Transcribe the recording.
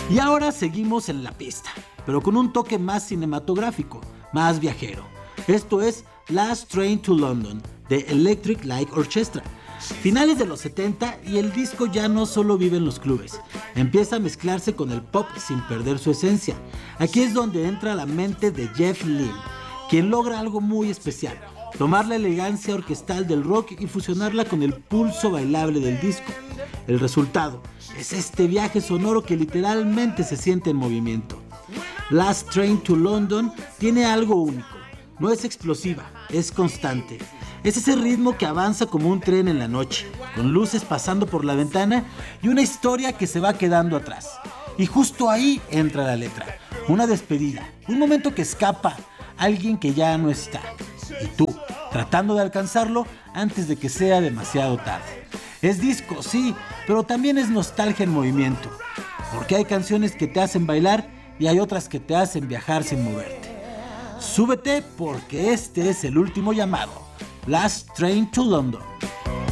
Y ahora seguimos en la pista, pero con un toque más cinematográfico, más viajero. Esto es Last Train to London, de Electric Light Orchestra. Finales de los 70 y el disco ya no solo vive en los clubes, empieza a mezclarse con el pop sin perder su esencia. Aquí es donde entra la mente de Jeff Lynne, quien logra algo muy especial: tomar la elegancia orquestal del rock y fusionarla con el pulso bailable del disco. El resultado es este viaje sonoro que literalmente se siente en movimiento. Last Train to London tiene algo único. No es explosiva, es constante. Es ese ritmo que avanza como un tren en la noche, con luces pasando por la ventana y una historia que se va quedando atrás. Y justo ahí entra la letra, una despedida, un momento que escapa, alguien que ya no está. Y tú, tratando de alcanzarlo antes de que sea demasiado tarde. Es disco, sí, pero también es nostalgia en movimiento, porque hay canciones que te hacen bailar y hay otras que te hacen viajar sin moverte. Súbete porque este es el último llamado. Last Train to London.